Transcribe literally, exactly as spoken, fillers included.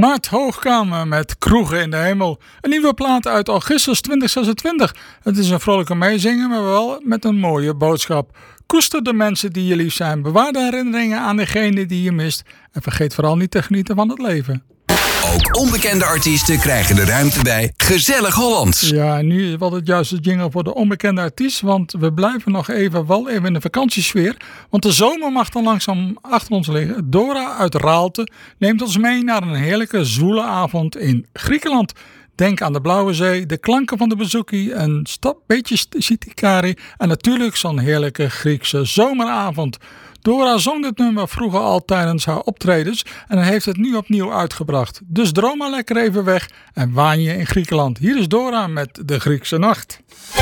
Maart Hoogkamer met Kroegen in de Hemel. Een nieuwe plaat uit augustus twintig zesentwintig. Het is een vrolijke meezingen, maar wel met een mooie boodschap. Koester de mensen die je lief zijn. Bewaar de herinneringen aan degene die je mist. En vergeet vooral niet te genieten van het leven. Ook onbekende artiesten krijgen de ruimte bij Gezellig Hollands. Ja, en nu is wel het juiste jingle voor de onbekende artiest. Want we blijven nog even, wel even in de vakantiesfeer. Want de zomer mag dan langzaam achter ons liggen. Dora uit Raalte neemt ons mee naar een heerlijke zwoele avond in Griekenland. Denk aan de Blauwe Zee, de klanken van de bouzouki, een stap, beetje sitikari en natuurlijk zo'n heerlijke Griekse zomeravond. Dora zong dit nummer vroeger al tijdens haar optredens en heeft het nu opnieuw uitgebracht. Dus droom maar lekker even weg en waan je in Griekenland. Hier is Dora met de Griekse Nacht.